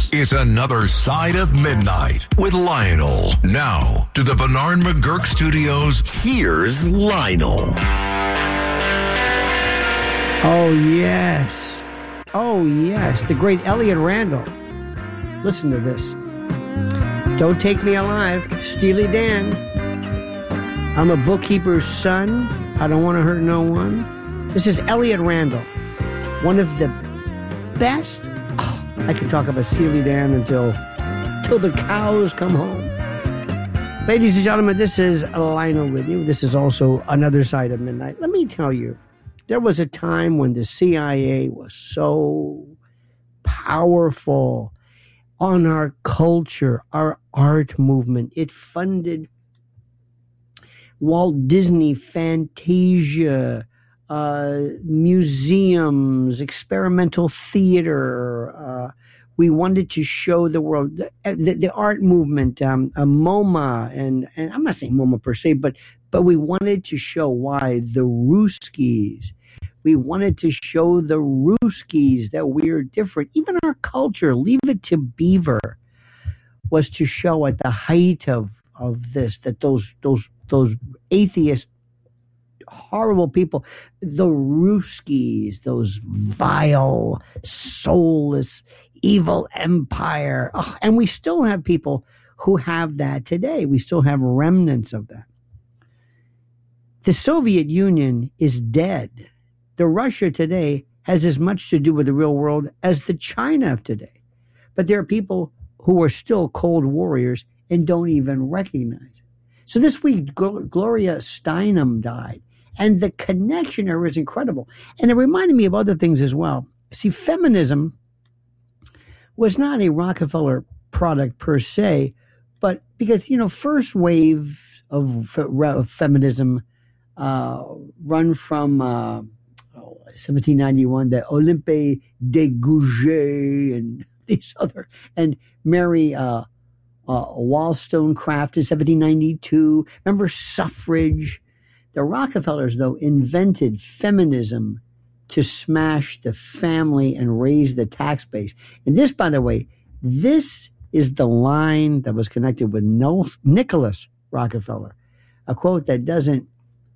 This is Another Side of Midnight with Lionel. Now to the Bernard McGurk Studios. Here's Lionel. Oh, yes. Oh, yes. The great Elliot Randall. Listen to this. Don't Take Me Alive, Steely Dan. I'm a bookkeeper's son. I don't want to hurt no one. This is Elliot Randall. One of the best. Oh, I could talk about Steely Dan until the cows come home. Ladies and gentlemen, this is Lionel with you. This is also Another Side of Midnight. Let me tell you, there was a time when the CIA was so powerful on our culture, our art movement. It funded Walt Disney, Fantasia, museums, experimental theater. We wanted to show the world the art movement, MoMA, and I'm not saying MoMA per se, but we wanted to show why the Ruskies. We wanted to show the Ruskies that we're different. Even our culture, Leave It to Beaver, was to show at the height of this that those atheist, horrible people, the Ruskies, those vile, soulless, evil empire. Oh, and we still have people who have that today. We still have remnants of that. The Soviet Union is dead. The Russia today has as much to do with the real world as the China of today. But there are people who are still cold warriors and don't even recognize it. So this week, Gloria Steinem died. And the connection there is incredible. And it reminded me of other things as well. See, feminism was not a Rockefeller product per se, but because, first wave of feminism run from 1791, the Olympe de Gouges and these other, and Mary Wollstonecraft in 1792. Remember suffrage? The Rockefellers, though, invented feminism to smash the family and raise the tax base. And this, by the way, this is the line that was connected with Nicholas Rockefeller. A quote that doesn't,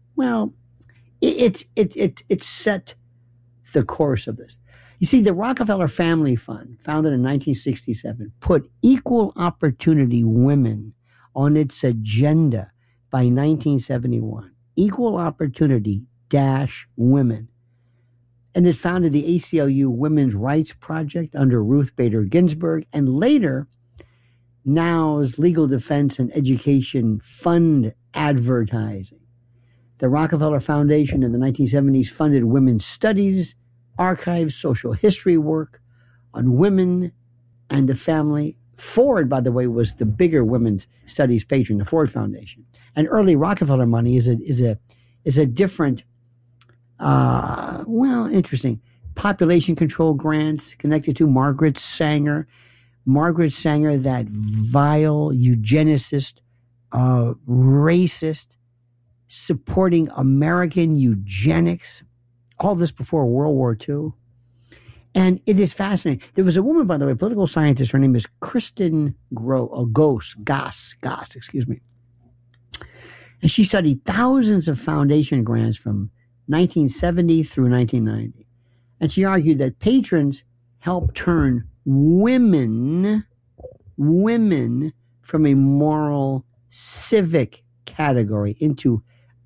it set the course of this. You see, the Rockefeller Family Fund, founded in 1967, put equal opportunity women on its agenda by 1971. Equal opportunity -women. And it founded the ACLU Women's Rights Project under Ruth Bader Ginsburg, and later Now's Legal Defense and Education Fund advertising. The Rockefeller Foundation in the 1970s funded women's studies, archives, social history work on women and the family. Ford, by the way, was the bigger women's studies patron, the Ford Foundation. And early Rockefeller money is a different, interesting. Population control grants connected to Margaret Sanger. Margaret Sanger, that vile eugenicist, racist, supporting American eugenics. All this before World War II. And it is fascinating. There was a woman, by the way, a political scientist. Her name is Kristen Goss. And she studied thousands of foundation grants from 1970 through 1990. And she argued that patrons helped turn women from a moral, civic category into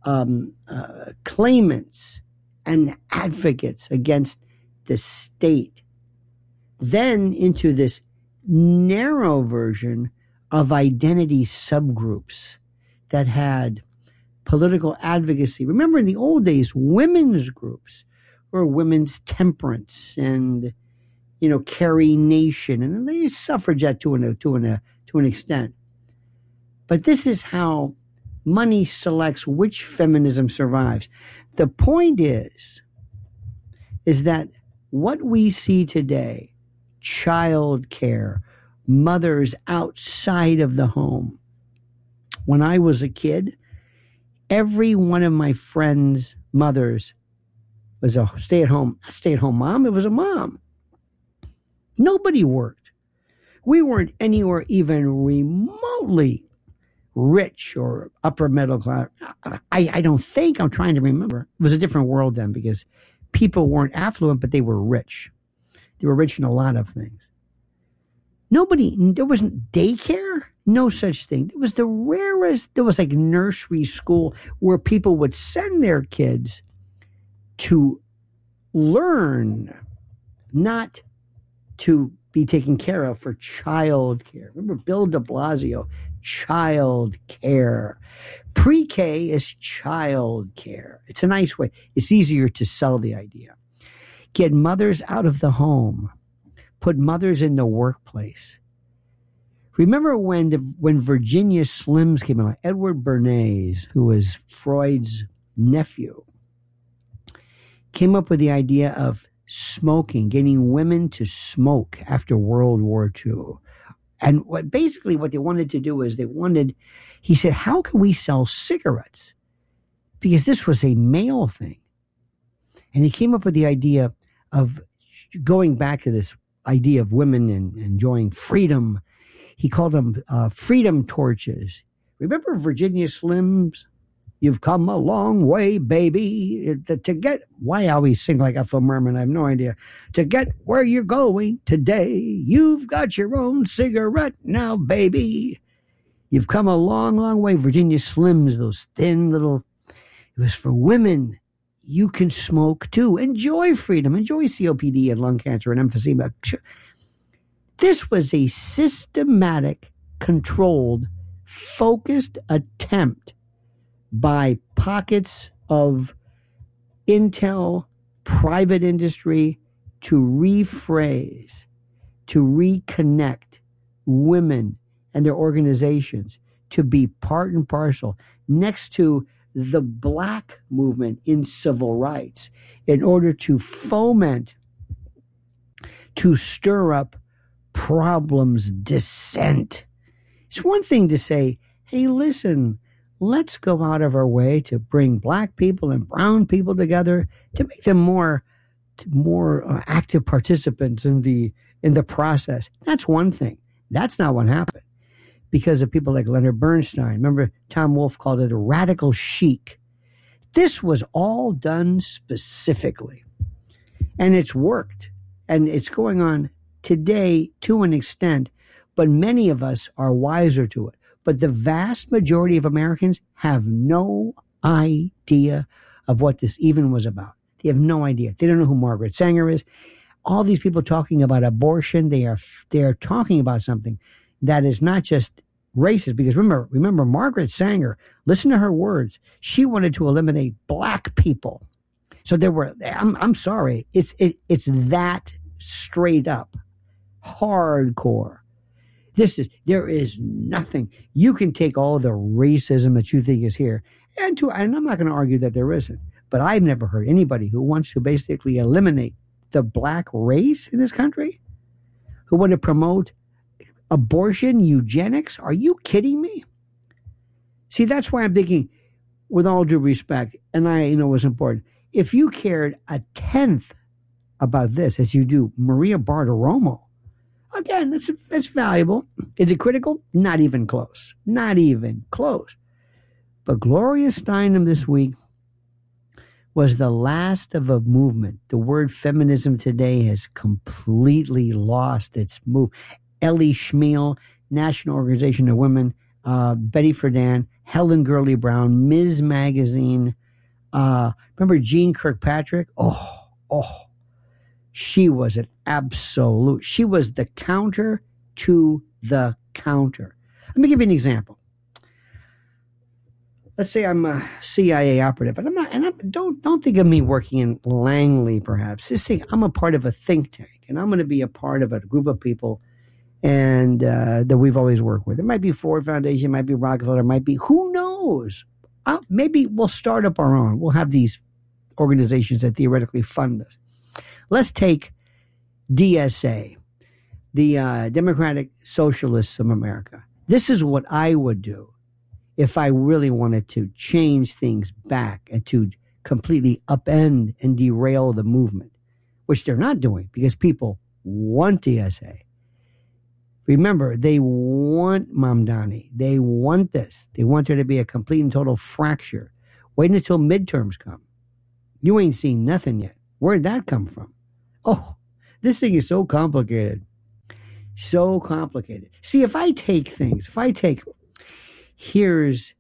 claimants and advocates against the state, then into this narrow version of identity subgroups that had political advocacy. Remember, in the old days, women's groups were women's temperance and, Carrie Nation, and they suffragette to an extent. But this is how money selects which feminism survives. The point is that what we see today, child care, mothers outside of the home. When I was a kid, every one of my friends' mothers was a stay-at-home mom. It was a mom. Nobody worked. We weren't anywhere even remotely rich or upper middle class. I don't think, I'm trying to remember. It was a different world then because people weren't affluent, but they were rich. They were rich in a lot of things. There wasn't daycare, no such thing. It was the rarest. There was like nursery school where people would send their kids to learn, not to be taken care of, for child care. Remember Bill de Blasio, child care. Pre-K is child care. It's a nice way. It's easier to sell the idea. Get mothers out of the home. Put mothers in the workplace. Remember when Virginia Slims came along, Edward Bernays, who was Freud's nephew, came up with the idea of smoking, getting women to smoke after World War II. And what they wanted to do is he said, how can we sell cigarettes? Because this was a male thing. And he came up with the idea of going back to this idea of women and enjoying freedom. He called them freedom torches. Remember Virginia Slims? You've come a long way, baby. Why I always sing like Ethel Merman, I have no idea. To get where you're going today, you've got your own cigarette now, baby. You've come a long, long way. Virginia Slims, those thin little, it was for women. You can smoke too. Enjoy freedom. Enjoy COPD and lung cancer and emphysema. This was a systematic, controlled, focused attempt by pockets of intel, private industry, to rephrase, to reconnect women and their organizations to be part and parcel next to the black movement in civil rights in order to foment, to stir up problems, dissent. It's one thing to say, hey, listen, let's go out of our way to bring black people and brown people together to make them more active participants in the process. That's one thing. That's not what happened. Because of people like Leonard Bernstein. Remember, Tom Wolfe called it a radical chic. This was all done specifically. And it's worked. And it's going on today to an extent, but many of us are wiser to it. But the vast majority of Americans have no idea of what this even was about. They have no idea. They don't know who Margaret Sanger is. All these people talking about abortion, they are talking about something that is not just racist. Because remember Margaret Sanger, listen to her words. She wanted to eliminate black people. So I'm sorry, it's that straight up, hardcore. There is nothing. You can take all the racism that you think is here, and I'm not going to argue that there isn't, but I've never heard anybody who wants to basically eliminate the black race in this country, who want to promote abortion, eugenics. Are you kidding me? See, that's why I'm thinking, with all due respect, and I know what's important, if you cared a tenth about this as you do Maria Bartiromo, again, that's valuable. Is it critical? Not even close. Not even close. But Gloria Steinem this week was the last of a movement. The word feminism today has completely lost its move. Ellie Schmiel, National Organization of Women, Betty Friedan, Helen Gurley Brown, Ms. Magazine. Remember Jean Kirkpatrick? She was an absolute. She was the counter to the counter. Let me give you an example. Let's say I'm a CIA operative, but I'm not. And don't think of me working in Langley, perhaps. Just think I'm a part of a think tank, and I'm going to be a part of a group of people, and that we've always worked with. It might be Ford Foundation, it might be Rockefeller, it might be who knows. Maybe we'll start up our own. We'll have these organizations that theoretically fund us. Let's take DSA, the Democratic Socialists of America. This is what I would do if I really wanted to change things back and to completely upend and derail the movement, which they're not doing because people want DSA. Remember, they want Mamdani. They want this. They want there to be a complete and total fracture. Wait until midterms come. You ain't seen nothing yet. Where'd that come from? Oh, this thing is so complicated. So complicated. See, if I take, here's,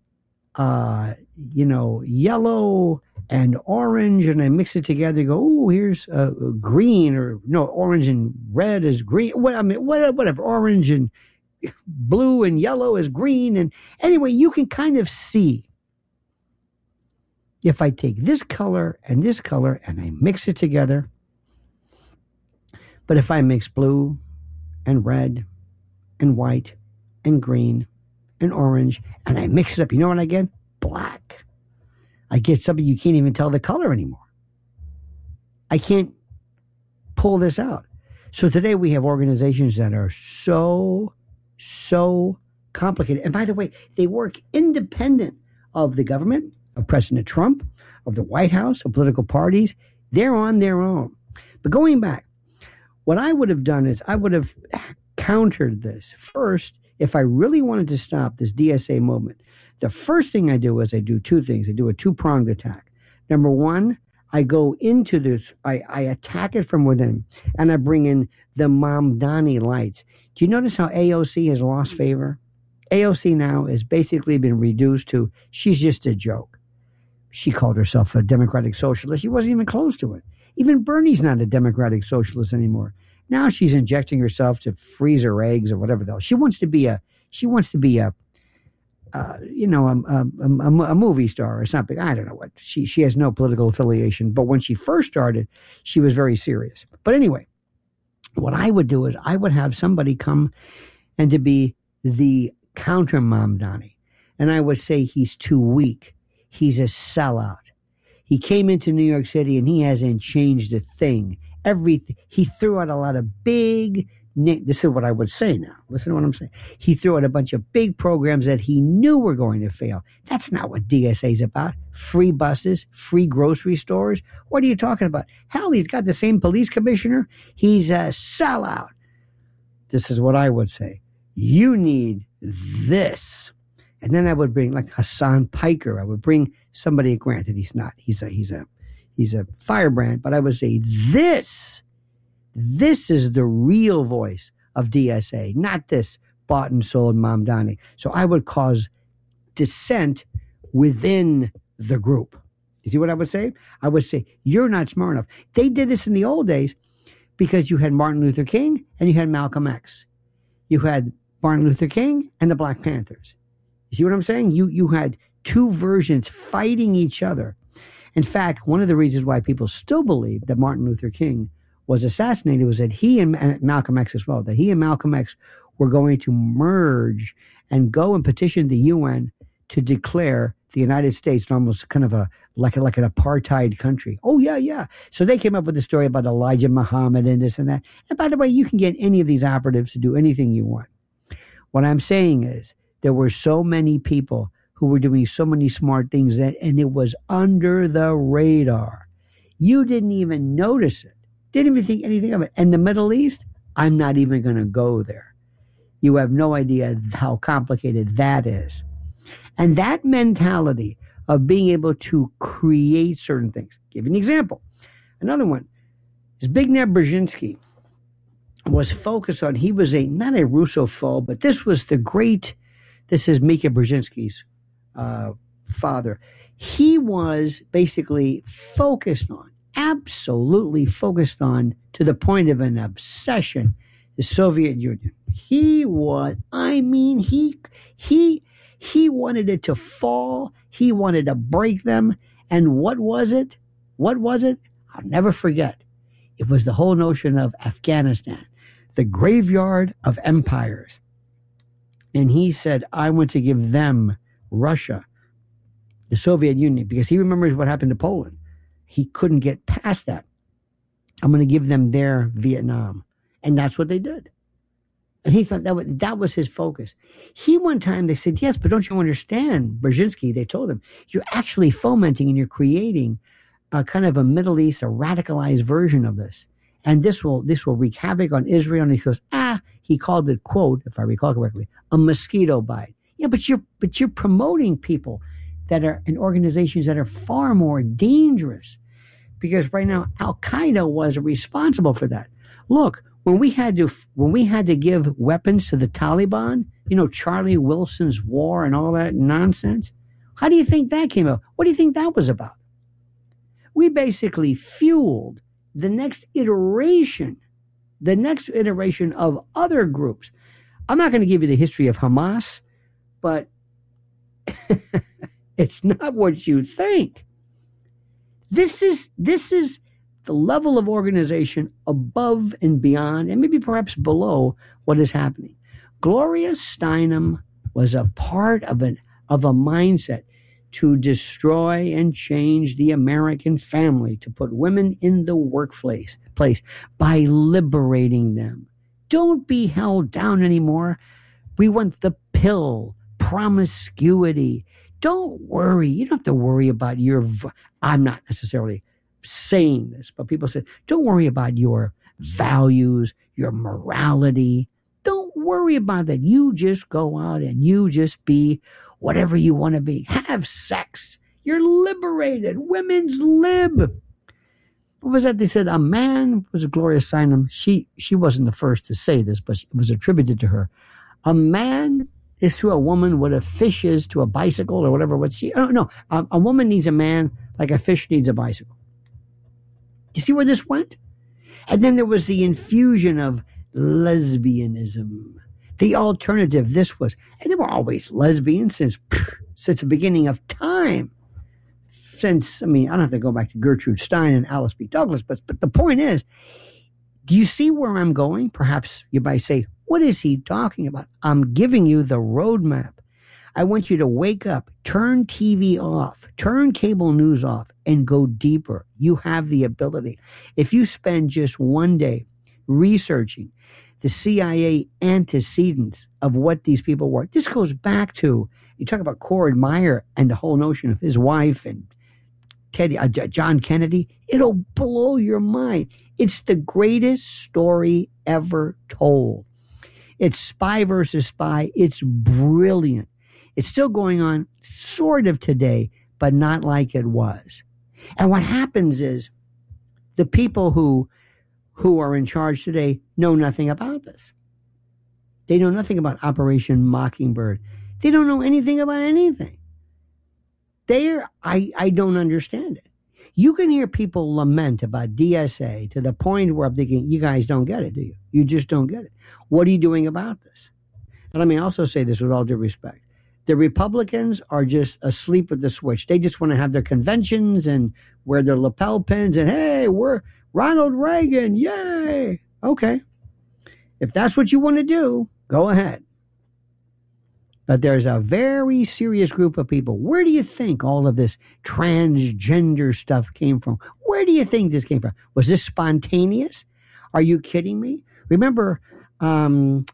yellow and orange, and I mix it together, go, oh, here's green, or no, orange and red is green. Whatever, orange and blue and yellow is green. And anyway, you can kind of see if I take this color and I mix it together. But if I mix blue and red and white and green and orange and I mix it up, you know what I get? Black. I get something you can't even tell the color anymore. I can't pull this out. So today we have organizations that are so complicated. And by the way, they work independent of the government, of President Trump, of the White House, of political parties. They're on their own. But going back, what I would have done is I would have countered this. First, if I really wanted to stop this DSA movement, the first thing I do is I do two things. I do a two-pronged attack. Number one, I go into this, I attack it from within, and I bring in the Mamdani lights. Do you notice how AOC has lost favor? AOC now has basically been reduced to, she's just a joke. She called herself a democratic socialist. She wasn't even close to it. Even Bernie's not a democratic socialist anymore. Now she's injecting herself to freeze her eggs or whatever else. She wants to be a movie star or something. I don't know what. She has no political affiliation. But when she first started, she was very serious. But anyway, what I would do is I would have somebody come and to be the counter Mamdani. And I would say he's too weak. He's a sellout. He came into New York City and he hasn't changed a thing. He threw out a lot of big, this is what I would say now. Listen to what I'm saying. He threw out a bunch of big programs that he knew were going to fail. That's not what DSA is about. Free buses, free grocery stores. What are you talking about? Hell, he's got the same police commissioner. He's a sellout. This is what I would say. You need this. And then I would bring like Hassan Piker. I would bring somebody, granted he's not. He's a firebrand, but I would say this is the real voice of DSA, not this bought and sold Mamdani. So I would cause dissent within the group. You see what I would say? I would say, you're not smart enough. They did this in the old days because you had Martin Luther King and you had Malcolm X. You had Martin Luther King and the Black Panthers. You see what I'm saying? You had two versions fighting each other. In fact, one of the reasons why people still believe that Martin Luther King was assassinated was that he and Malcolm X as well, that he and Malcolm X were going to merge and go and petition the UN to declare the United States almost kind of like an apartheid country. Oh, yeah. So they came up with the story about Elijah Muhammad and this and that. And by the way, you can get any of these operatives to do anything you want. What I'm saying is there were so many people who were doing so many smart things and it was under the radar. You didn't even notice it. Didn't even think anything of it. And the Middle East, I'm not even going to go there. You have no idea how complicated that is. And that mentality of being able to create certain things. Give you an example. Another one. Zbigniew Brzezinski was focused on, he was not a Russophobe, but this is Mika Brzezinski's father. He was basically absolutely focused on, to the point of an obsession, the Soviet Union. He wanted it to fall. He wanted to break them. And what was it? I'll never forget. It was the whole notion of Afghanistan, the graveyard of empires. And he said, I want to give them Russia, the Soviet Union, because he remembers what happened to Poland. He couldn't get past that. I'm going to give them their Vietnam. And that's what they did. And he thought that was his focus. One time they said, yes, but don't you understand, Brzezinski, they told him, you're actually fomenting and you're creating a kind of a Middle East, a radicalized version of this. And this will wreak havoc on Israel. And he goes, He called it, quote, if I recall correctly, a mosquito bite. Yeah, but you're promoting people that are in organizations that are far more dangerous, because right now Al Qaeda was responsible for that. Look, when we had to give weapons to the Taliban, Charlie Wilson's war and all that nonsense, how do you think that came out? What do you think that was about? We basically fueled the next iteration of other groups. I'm not going to give you the history of Hamas, but it's not what you think. This is the level of organization above and beyond, and maybe perhaps below what is happening. Gloria Steinem was a part of a mindset to destroy and change the American family, to put women in the workplace by liberating them. Don't be held down anymore. We want the pill, promiscuity. Don't worry. You don't have to worry about I'm not necessarily saying this, but people say, don't worry about your values, your morality. Don't worry about that. You just go out and you just be whatever you want to be. Have sex. You're liberated. Women's lib. What was that? They said a man, was Gloria Steinem. She wasn't the first to say this, but it was attributed to her. A man is to a woman what a fish is to a bicycle or whatever. A woman needs a man like a fish needs a bicycle. You see where this went? And then there was the infusion of lesbianism. The alternative, and there were always lesbians since the beginning of time. I don't have to go back to Gertrude Stein and Alice B. Douglas, but the point is, do you see where I'm going? Perhaps you might say, what is he talking about? I'm giving you the roadmap. I want you to wake up, turn TV off, turn cable news off, and go deeper. You have the ability. If you spend just one day researching the CIA antecedents of what these people were, this goes back to, you talk about Cord Meyer and the whole notion of his wife and John Kennedy. It'll blow your mind. It's the greatest story ever told. It's spy versus spy. It's brilliant. It's still going on sort of today, but not like it was. And what happens is the people who are in charge today know nothing about this. They know nothing about Operation Mockingbird. They don't know anything about anything. I don't understand it. You can hear people lament about DSA to the point where I'm thinking, you guys don't get it, do you? You just don't get it. What are you doing about this? And let me also say this with all due respect. The Republicans are just asleep at the switch. They just want to have their conventions and wear their lapel pins and, hey, we're Ronald Reagan, yay. Okay. If that's what you want to do, go ahead. But there's a very serious group of people. Where do you think all of this transgender stuff came from? Where do you think this came from? Was this spontaneous? Are you kidding me? Remember when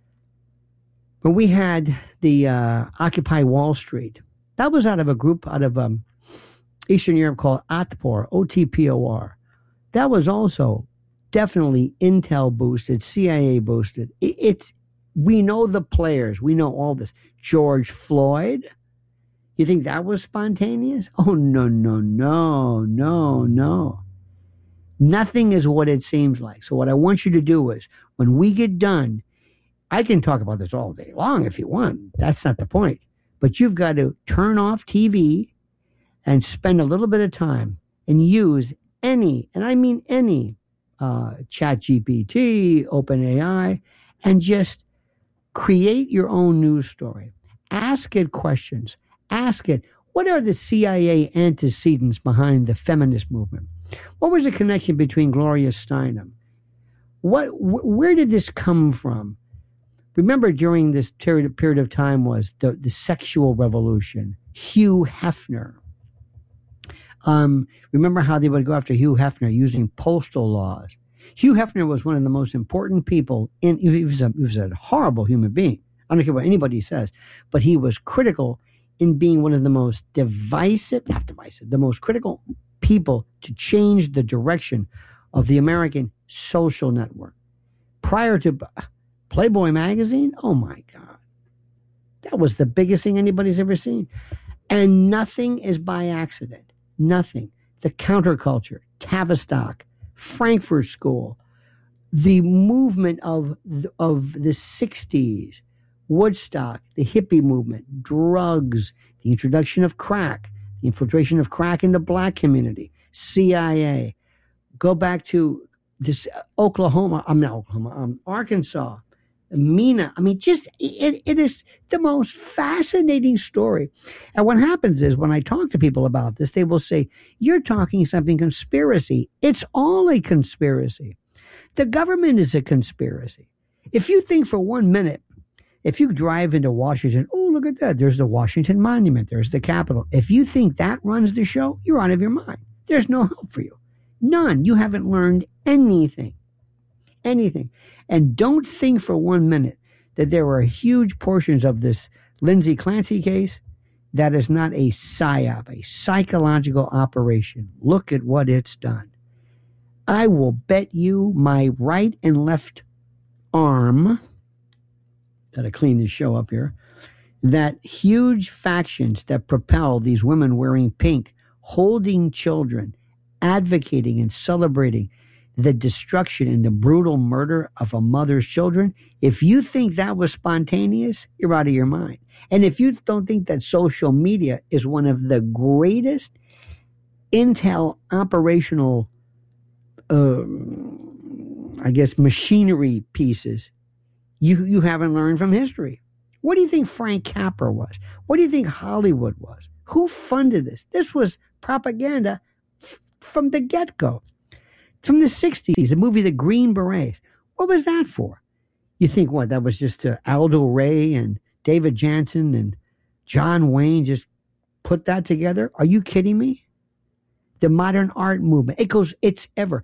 we had the Occupy Wall Street? That was out of a group out of Eastern Europe called OTPOR, O-T-P-O-R. That was also definitely Intel boosted, CIA boosted. We know the players. We know all this. George Floyd. You think that was spontaneous? Oh, no. Nothing is what it seems like. So what I want you to do is, when we get done, I can talk about this all day long if you want. That's not the point. But you've got to turn off TV and spend a little bit of time and use any, and I mean any, ChatGPT, OpenAI, and just create your own news story. Ask it questions. Ask it, what are the CIA antecedents behind the feminist movement? What was the connection between Gloria Steinem? Where did this come from? Remember, during this period of time was the sexual revolution. Hugh Hefner. Remember how they would go after Hugh Hefner using postal laws. Hugh Hefner was one of the most important people. He was a horrible human being. I don't care what anybody says, but he was critical in being one of the most the most critical people to change the direction of the American social network. Prior to Playboy magazine? Oh my God. That was the biggest thing anybody's ever seen. And nothing is by accident. Nothing. The counterculture, Tavistock, Frankfurt School, the movement of the 60s, Woodstock, the hippie movement, drugs, the introduction of crack, the infiltration of crack in the black community, CIA. Go back to this Arkansas, Mina. I mean, just it is the most fascinating story. And what happens is when I talk to people about this, they will say, "You're talking something conspiracy." It's all a conspiracy. The government is a conspiracy. If you think for 1 minute, if you drive into Washington, oh, look at that. There's the Washington Monument. There's the Capitol. If you think that runs the show, you're out of your mind. There's no help for you. None. You haven't learned anything. Anything. And don't think for 1 minute that there are huge portions of this Lindsay Clancy case that is not a psyop, a psychological operation. Look at what it's done. I will bet you my right and left arm, gotta clean this show up here, that huge factions that propel these women wearing pink, holding children, advocating and celebrating the destruction and the brutal murder of a mother's children, if you think that was spontaneous, you're out of your mind. And if you don't think that social media is one of the greatest intel operational machinery pieces, you haven't learned from history. What do you think Frank Capra was? What do you think Hollywood was? Who funded this? This was propaganda from the get-go. From the 60s, the movie The Green Berets. What was that for? You think what? That was just Aldo Ray and David Jansen and John Wayne just put that together? Are you kidding me? The modern art movement. It's ever.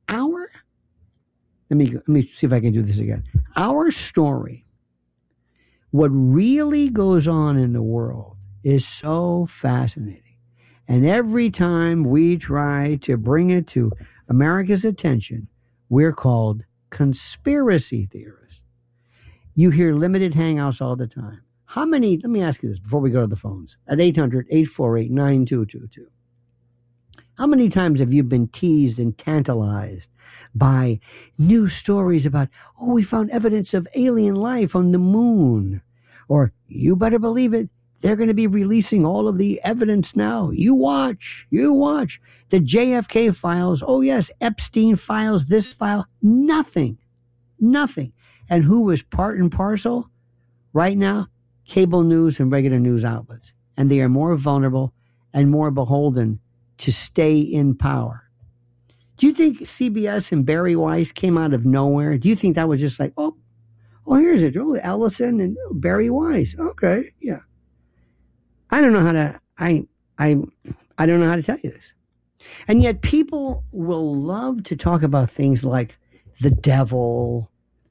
Let me see if I can do this again. Our story, what really goes on in the world is so fascinating. And every time we try to bring it to America's attention, we're called conspiracy theorists. You hear limited hangouts all the time. How many, let me ask you this before we go to the phones, at 800-848-9222. How many times have you been teased and tantalized by new stories about, oh, we found evidence of alien life on the moon? Or, you better believe it, they're going to be releasing all of the evidence now. You watch. The JFK files, oh yes, Epstein files, this file, nothing. And who is part and parcel? Right now, cable news and regular news outlets. And they are more vulnerable and more beholden to stay in power. Do you think CBS and Barry Weiss came out of nowhere? Do you think that was just like, oh, here's it. Oh, Ellison and Barry Weiss. Okay, yeah. I don't know how to, I don't know how to tell you this. And yet people will love to talk about things like the devil,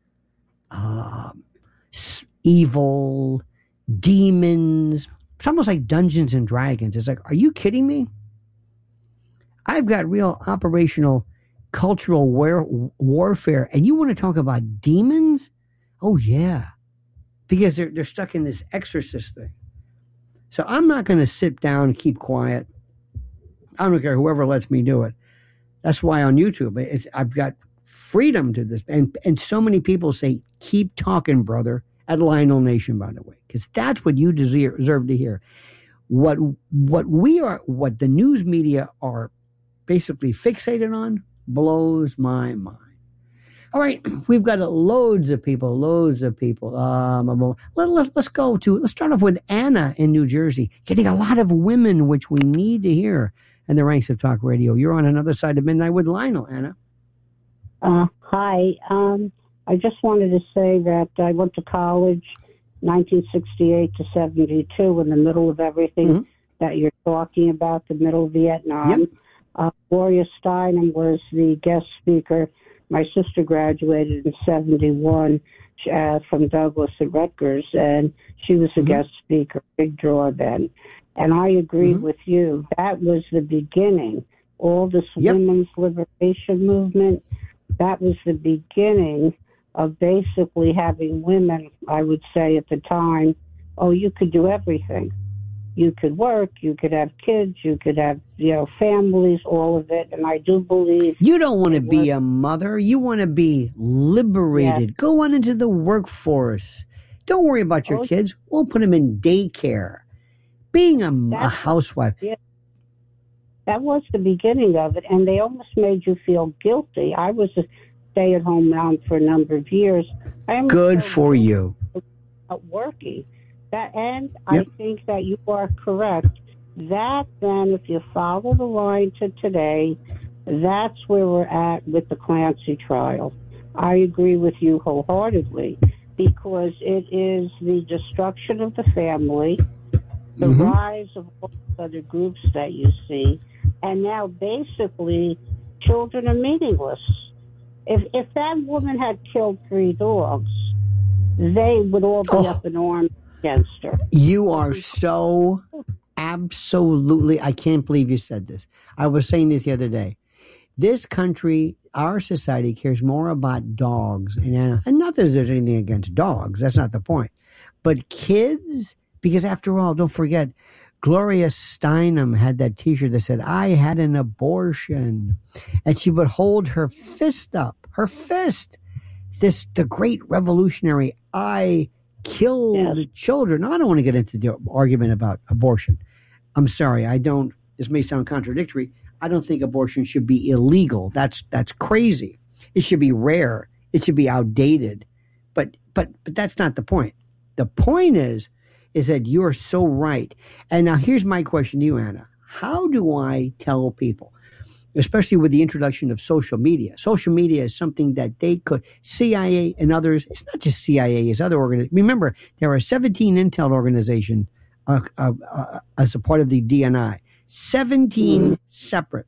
evil, demons. It's almost like Dungeons and Dragons. It's like, are you kidding me? I've got real operational cultural warfare, and you want to talk about demons? Oh, yeah. Because they're stuck in this exorcist thing. So I'm not going to sit down and keep quiet. I don't care whoever lets me do it. That's why on YouTube, I've got freedom to this. And so many people say, keep talking, brother, at Lionel Nation, by the way, because that's what you deserve to hear. What the news media are basically fixated on blows my mind. All right, we've got loads of people. Let's start off with Anna in New Jersey, getting a lot of women, which we need to hear in the ranks of talk radio. You're on Another Side of Midnight with Lionel, Anna. Hi. I just wanted to say that I went to college 1968 to 72 in the middle of everything that you're talking about, the middle of Vietnam. Yep. Gloria Steinem was the guest speaker. My sister graduated in 71 from Douglas at Rutgers, and she was a guest speaker, big draw then. And I agree with you. That was the beginning. All this women's liberation movement, that was the beginning of basically having women, I would say at the time, oh, you could do everything. You could work, you could have kids, you could have, families, all of it. And I do believe... You don't want to be a mother. You want to be liberated. Yes. Go on into the workforce. Don't worry about your kids. We'll put them in daycare. Being a housewife. Yeah, that was the beginning of it. And they almost made you feel guilty. I was a stay-at-home mom for a number of years. Good for you. Working. I think that you are correct. That then, if you follow the line to today, that's where we're at with the Clancy trial. I agree with you wholeheartedly, because it is the destruction of the family, the rise of all the other groups that you see, and now basically children are meaningless. If that woman had killed 3 dogs, they would all be up in arms against her. You are so absolutely, I can't believe you said this. I was saying this the other day. This country, our society cares more about dogs. And not that there's anything against dogs. That's not the point. But kids, because after all, don't forget, Gloria Steinem had that T-shirt that said, "I had an abortion." And she would hold her fist up, her fist. The great revolutionary, I killed children. I don't want to get into the argument about abortion. I'm sorry. This may sound contradictory. I don't think abortion should be illegal. That's crazy. It should be rare. It should be outdated. But that's not the point. The point is that you're so right. And now here's my question to you, Anna. How do I tell people, especially with the introduction of social media? Social media is something that CIA and others, it's not just CIA, it's other organizations. Remember, there are 17 intel organizations as a part of the DNI. 17 separate.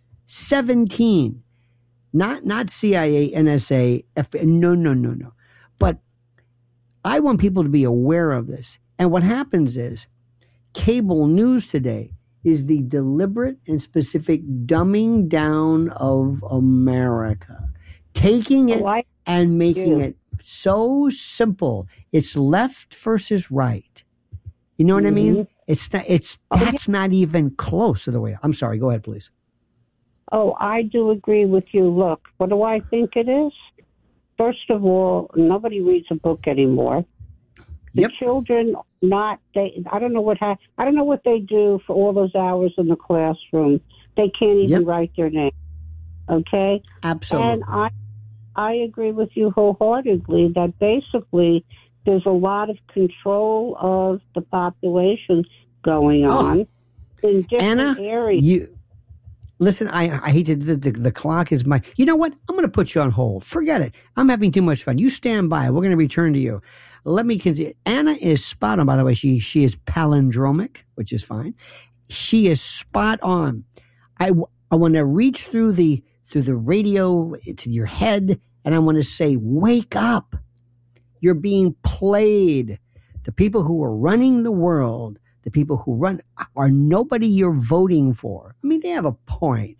17. Not CIA, NSA, FBI. No. But I want people to be aware of this. And what happens is cable news today is the deliberate and specific dumbing down of America. Taking it and making it so simple. It's left versus right. You know what I mean? That's not even close to the way. I'm sorry. Go ahead, please. Oh, I do agree with you. Look, what do I think it is? First of all, nobody reads a book anymore. The children I don't know what they do for all those hours in the classroom. They can't even write their name. Okay? Absolutely. And I agree with you wholeheartedly that basically there's a lot of control of the population going on in different areas. Listen, I hate to, the clock is my, you know what? I'm going to put you on hold. Forget it. I'm having too much fun. You stand by. We're going to return to you. Let me continue. Anna is spot on, by the way. She is palindromic, which is fine. She is spot on. I want to reach through the radio to your head, and I want to say, wake up. You're being played. The people who are running the world, the people who run are nobody you're voting for. I mean, they have a point.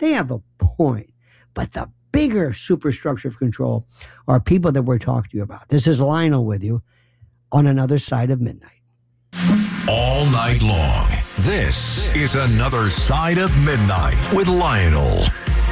But the bigger superstructure of control are people that we're talking to you about. This is Lionel with you on Another Side of Midnight. All night long, this is Another Side of Midnight with Lionel.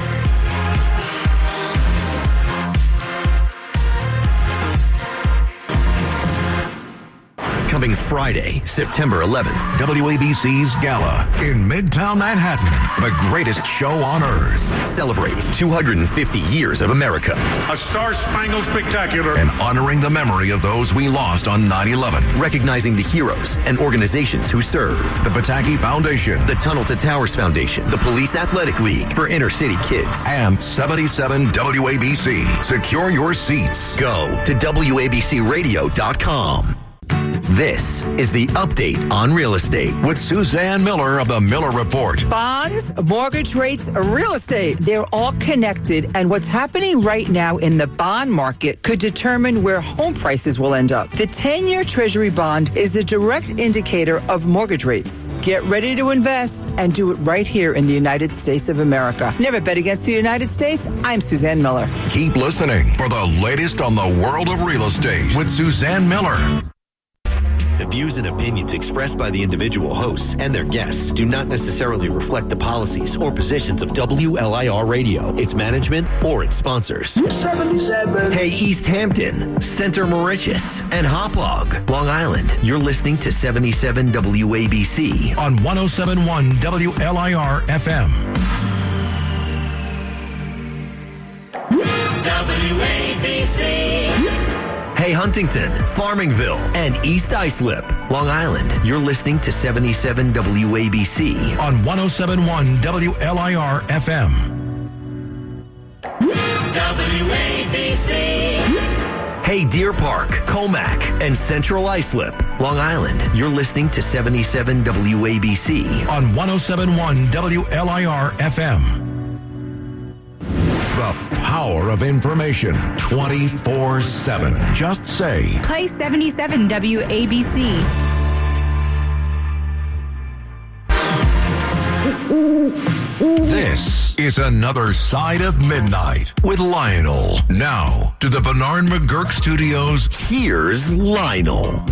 Coming Friday, September 11th. WABC's Gala in Midtown Manhattan. The greatest show on earth. Celebrate 250 years of America. A star-spangled spectacular. And honoring the memory of those we lost on 9/11. Recognizing the heroes and organizations who serve. The Pataki Foundation. The Tunnel to Towers Foundation. The Police Athletic League for inner city kids. And 77 WABC. Secure your seats. Go to WABCRadio.com. This is the update on real estate with Suzanne Miller of the Miller Report. Bonds, mortgage rates, real estate, they're all connected. And what's happening right now in the bond market could determine where home prices will end up. The 10-year Treasury bond is a direct indicator of mortgage rates. Get ready to invest and do it right here in the United States of America. Never bet against the United States. I'm Suzanne Miller. Keep listening for the latest on the world of real estate with Suzanne Miller. The views and opinions expressed by the individual hosts and their guests do not necessarily reflect the policies or positions of WLIR Radio, its management, or its sponsors. 77. Hey, East Hampton, Center Mauritius, and Hauppauge, Long Island. You're listening to 77 WABC on 107.1 WLIR FM. WABC. Hey, Huntington, Farmingville, and East Islip, Long Island. You're listening to 77 WABC on 107.1 WLIR FM. WABC. Hey, Deer Park, Comac, and Central Islip, Long Island. You're listening to 77 WABC on 107.1 WLIR FM. The power of information 24/7. Just say, play 77 WABC. This is Another Side of Midnight with Lionel. Now to the Bernard McGurk Studios. Here's Lionel.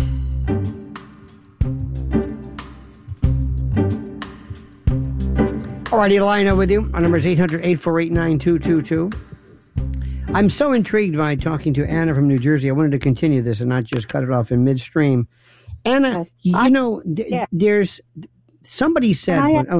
Alrighty, Lionel with you. Our number is 800-848-9222. I'm so intrigued by talking to Anna from New Jersey. I wanted to continue this and not just cut it off in midstream. Anna, there's somebody said,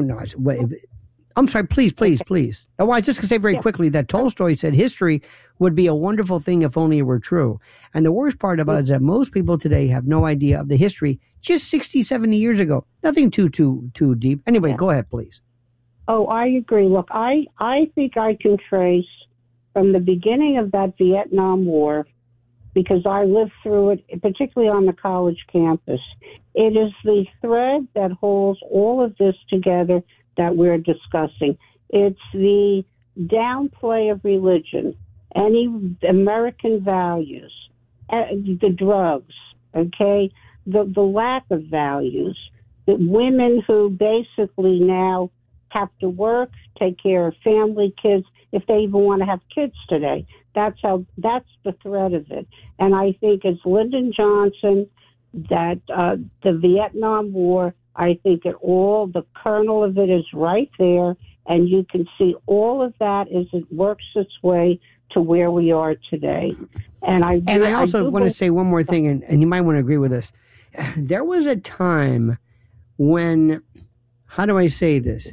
I'm sorry, please. Oh, I was just going to say very quickly that Tolstoy said history would be a wonderful thing if only it were true. And the worst part about it is that most people today have no idea of the history just 60, 70 years ago. Nothing too deep. Anyway, go ahead, please. Oh, I agree. Look, I think I can trace from the beginning of that Vietnam War, because I lived through it, particularly on the college campus. It is the thread that holds all of this together that we're discussing. It's the downplay of religion, any American values, the drugs, okay, the lack of values, the women who basically now have to work, take care of family, kids, if they even want to have kids today. That's the thread of it. And I think it's Lyndon Johnson, that the Vietnam War, I think the kernel of it is right there, and you can see all of that as it works its way to where we are today. And I also want to say one more thing, and you might want to agree with this. There was a time when, how do I say this?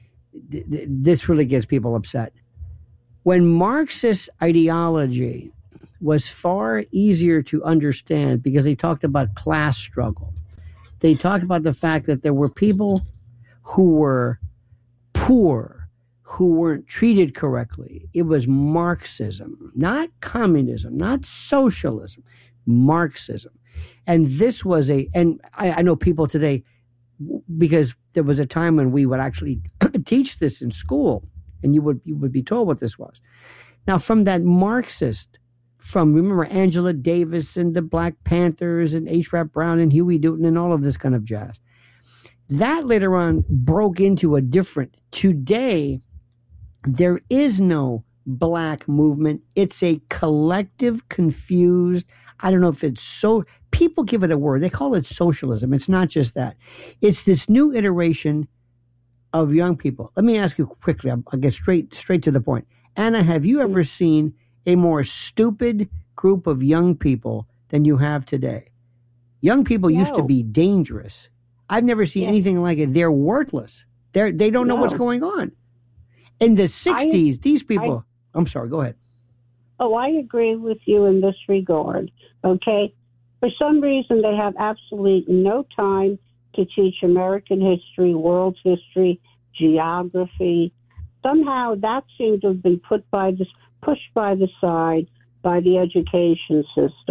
This really gets people upset. When Marxist ideology was far easier to understand because they talked about class struggle. They talked about the fact that there were people who were poor, who weren't treated correctly. It was Marxism, not communism, not socialism, Marxism. And this was and I know people today, because there was a time when we would actually teach this in school, and you would be told what this was. Now, from that Marxist, remember Angela Davis and the Black Panthers and H. Rap Brown and Huey Newton and all of this kind of jazz, that later on broke into a different. Today, there is no black movement. It's a collective, confused, I don't know if it's so, people give it a word. They call it socialism. It's not just that. It's this new iteration of young people. Let me ask you quickly. I'll get straight to the point. Anna, have you ever seen a more stupid group of young people than you have today? Young people used to be dangerous. I've never seen anything like it. They're worthless. They don't know what's going on. In the 60s, these people... I'm sorry, go ahead. Oh, I agree with you in this regard, okay? For some reason, they have absolutely no time to teach American history, world history, geography. Somehow that seemed to have been pushed by the side by the education system.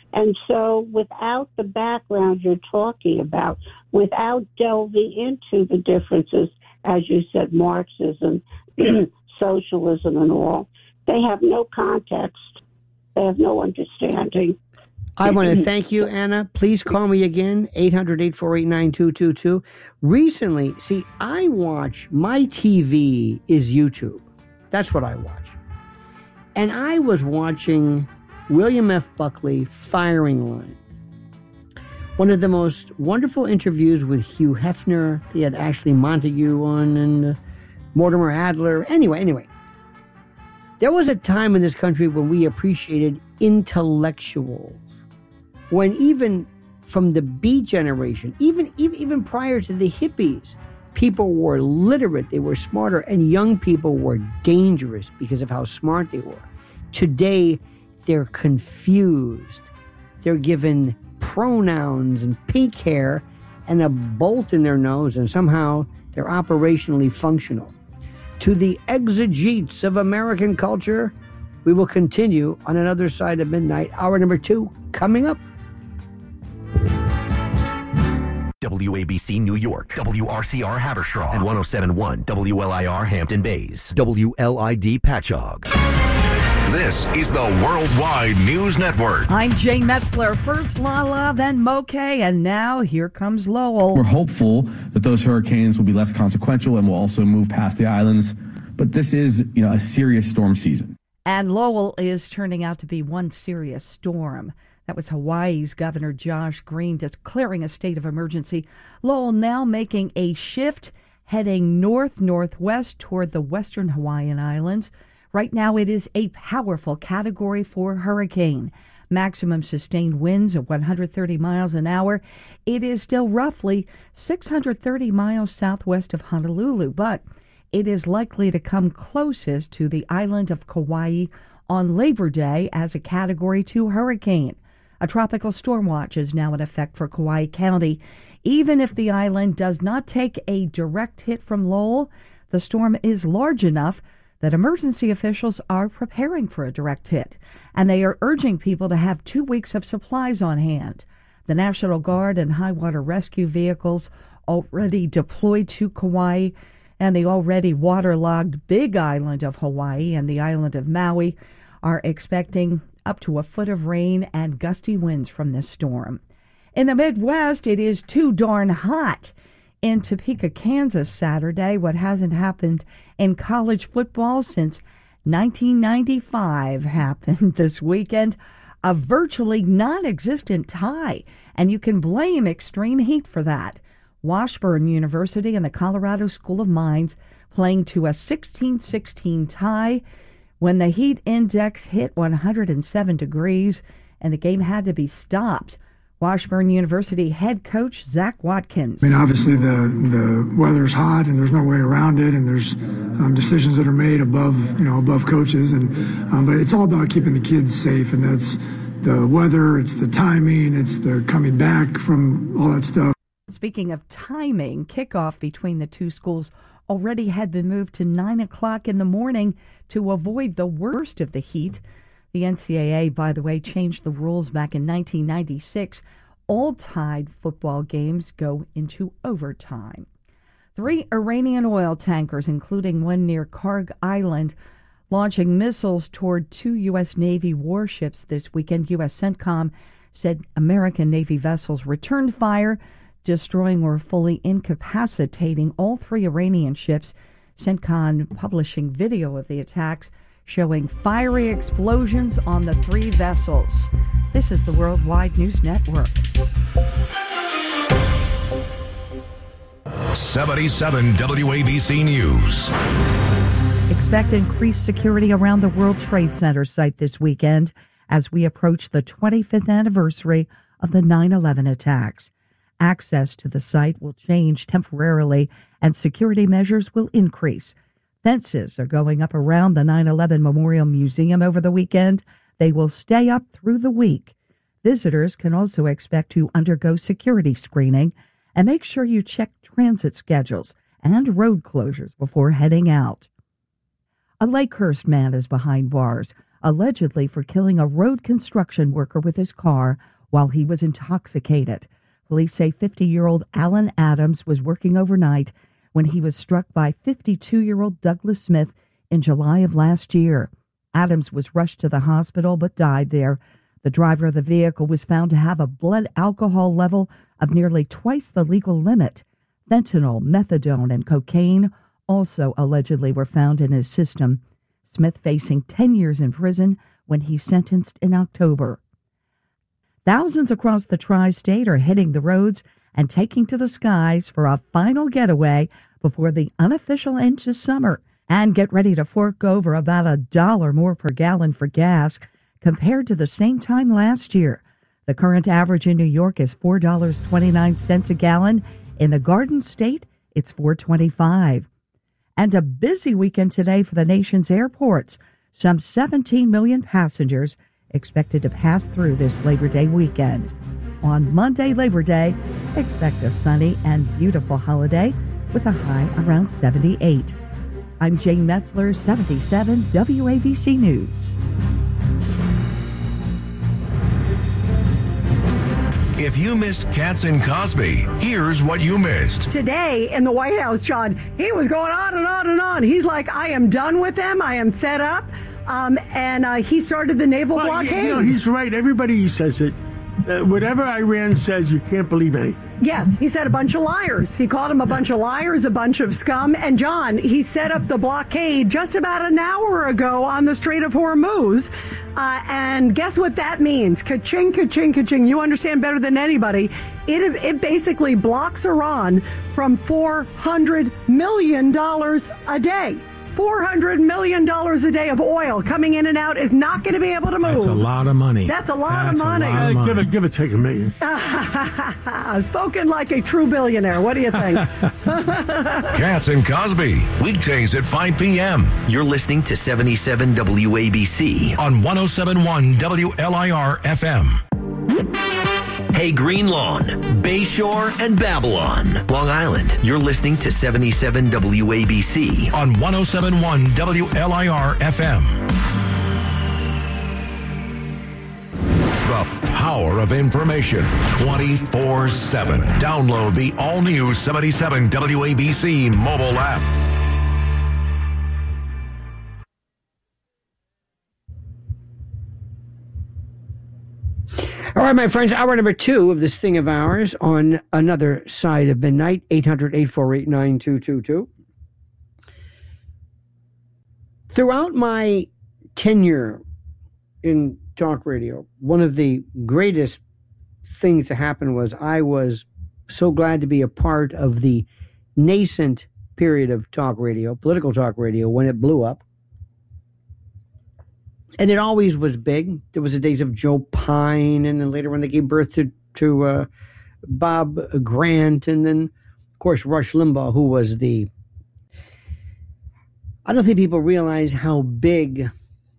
And so without the background you're talking about, without delving into the differences, as you said, Marxism, socialism and all, they have no context. They have no understanding. I want to thank you, Anna. Please call me again, 800-848-9222. Recently, see, my TV is YouTube. That's what I watch. And I was watching William F. Buckley, Firing Line. One of the most wonderful interviews with Hugh Hefner. He had Ashley Montague on and Mortimer Adler. Anyway. There was a time in this country when we appreciated intellectuals. When even from the Beat generation, even prior to the hippies, people were literate, they were smarter, and young people were dangerous because of how smart they were. Today, they're confused. They're given pronouns and pink hair and a bolt in their nose, and somehow they're operationally functional. To the exegetes of American culture, we will continue on another side of midnight. Hour number 2 coming up. WABC New York, WRCR Haverstraw, and 107.1 WLIR Hampton Bays, WLID Patchogue. This is the Worldwide News Network. I'm Jane Metzler. First Lala, then Moke, and now here comes Lowell. We're hopeful that those hurricanes will be less consequential and will also move past the islands. But this is, a serious storm season. And Lowell is turning out to be one serious storm. That was Hawaii's Governor Josh Green declaring a state of emergency. Lowell now making a shift, heading north-northwest toward the western Hawaiian Islands. Right now it is a powerful Category 4 hurricane. Maximum sustained winds of 130 miles an hour. It is still roughly 630 miles southwest of Honolulu, but it is likely to come closest to the island of Kauai on Labor Day as a Category 2 hurricane. A tropical storm watch is now in effect for Kauai County. Even if the island does not take a direct hit from Lowell, the storm is large enough that emergency officials are preparing for a direct hit, and they are urging people to have 2 weeks of supplies on hand. The National Guard and high water rescue vehicles already deployed to Kauai, and the already waterlogged Big Island of Hawaii and the island of Maui are expecting up to a foot of rain and gusty winds from this storm. In the Midwest, it is too darn hot. In Topeka, Kansas, Saturday, what hasn't happened in college football since 1995 happened this weekend. A virtually non-existent tie, and you can blame extreme heat for that. Washburn University and the Colorado School of Mines playing to a 16-16 tie when the heat index hit 107 degrees and the game had to be stopped. Washburn University head coach Zach Watkins. I mean, obviously the weather's hot and there's no way around it, and there's decisions that are made above coaches, and but it's all about keeping the kids safe, and that's the weather, it's the timing, it's the coming back from all that stuff. Speaking of timing, kickoff between the two schools already had been moved to 9 o'clock in the morning to avoid the worst of the heat. The NCAA, by the way, changed the rules back in 1996. All tied football games go into overtime. 3 Iranian oil tankers, including one near Karg Island, launching missiles toward 2 U.S. Navy warships this weekend. U.S. CENTCOM said American Navy vessels returned fire, destroying or fully incapacitating all 3 Iranian ships. CENTCOM publishing video of the attacks showing fiery explosions on the 3 vessels. This is the Worldwide News Network. 77 WABC News. Expect increased security around the World Trade Center site this weekend as we approach the 25th anniversary of the 9/11 attacks. Access to the site will change temporarily and security measures will increase. Fences are going up around the 9/11 Memorial Museum over the weekend. They will stay up through the week. Visitors can also expect to undergo security screening, and make sure you check transit schedules and road closures before heading out. A Lakehurst man is behind bars. allegedly for killing a road construction worker with his car while he was intoxicated. Police say 50-year-old Alan Adams was working overnight when he was struck by 52-year-old Douglas Smith in July of last year. Adams was rushed to the hospital but died there. The driver of the vehicle was found to have a blood alcohol level of nearly twice the legal limit. Fentanyl, methadone, and cocaine also allegedly were found in his system. Smith facing 10 years in prison when he's sentenced in October. Thousands across the tri-state are hitting the roads and taking to the skies for a final getaway before the unofficial end to summer. And get ready to fork over about $1 more per gallon for gas compared to the same time last year. The current average in New York is $4.29 a gallon. In the Garden State, it's $4.25. And a busy weekend today for the nation's airports. Some 17 million passengers expected to pass through this Labor Day weekend. On Monday, Labor Day, expect a sunny and beautiful holiday with a high around 78. I'm Jane Metzler, 77 WABC News. If you missed Katz and Cosby, here's what you missed. Today in the White House, John, he was going on and on and on. He's like, I am done with them. I am fed up. And he started the naval blockade. You know, he's right. Everybody says it. Whatever Iran says, you can't believe anything. Yes, he said a bunch of liars. He called them a bunch of liars, a bunch of scum. And John, he set up the blockade just about an hour ago on the Strait of Hormuz. And guess what that means? Ka-ching, ka-ching, ka-ching. You understand better than anybody. It basically blocks Iran from $400 million a day. $400 million a day of oil coming in and out is not going to be able to move. That's a lot of money. That's a lot of money. Give it, take $1 million. Spoken like a true billionaire. What do you think? Katz and Cosby, weekdays at 5 p.m. You're listening to 77 WABC on 107.1 WLIR FM. Hey, Green Lawn, Bayshore, and Babylon, Long Island. You're listening to 77 WABC on 107.1 WLIR FM. The power of information 24/7. Download the all-new 77 WABC mobile app. All right, my friends, hour number 2 of this thing of ours on Another Side of Midnight, 800-848-9222. Throughout my tenure in talk radio, one of the greatest things to happen was I was so glad to be a part of the nascent period of talk radio, political talk radio, when it blew up. And it always was big. There was the days of Joe Pine, and then later when they gave birth to Bob Grant, and then, of course, Rush Limbaugh, who was the... I don't think people realize how big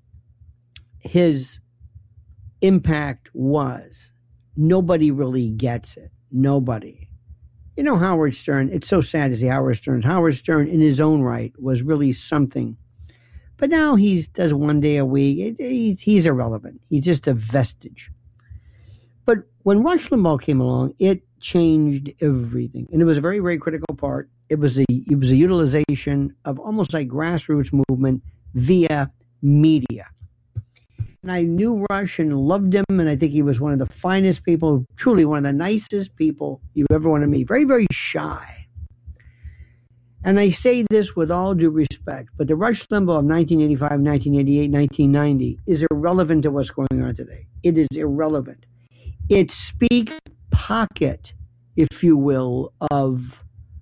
his impact was. Nobody really gets it. Nobody. You know, Howard Stern, it's so sad to see Howard Stern. Howard Stern, in his own right, was really something. But now he does one day a week. He's irrelevant. He's just a vestige. But when Rush Limbaugh came along, it changed everything. And it was a very, very critical part. It was a utilization of almost like grassroots movement via media. And I knew Rush and loved him, and I think he was one of the finest people, truly one of the nicest people you ever want to meet. Very, very shy. And I say this with all due respect, but the Rush Limbaugh of 1985, 1988, 1990 is irrelevant to what's going on today. It is irrelevant. It speaks pocket, if you will, of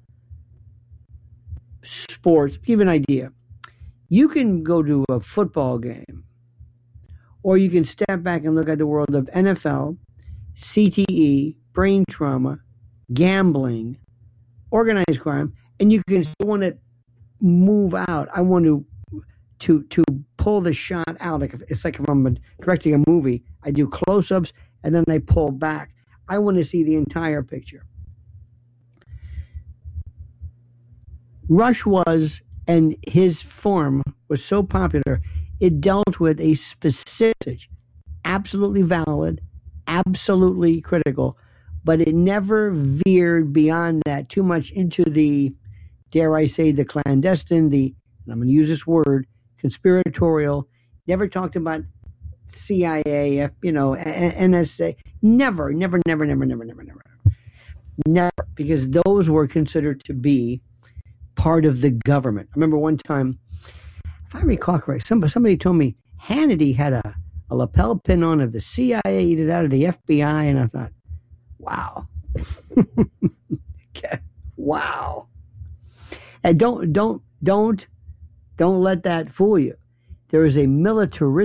sports. Give an idea. You can go to a football game, or you can step back and look at the world of NFL, CTE, brain trauma, gambling, organized crime, and you can still want to move out. I want to pull the shot out. It's like if I'm directing a movie, I do close-ups and then I pull back. I want to see the entire picture. Rush was, and his form was so popular, It dealt with a specific, absolutely valid, absolutely critical, but it never veered beyond that too much into the, dare I say, the clandestine, and I'm going to use this word, conspiratorial. Never talked about CIA, NSA. Never, because those were considered to be part of the government. I remember one time, if I recall correct, somebody told me Hannity had a lapel pin on of the CIA, either that or the FBI, and I thought, wow. Wow. And don't let that fool you. There is a militaristic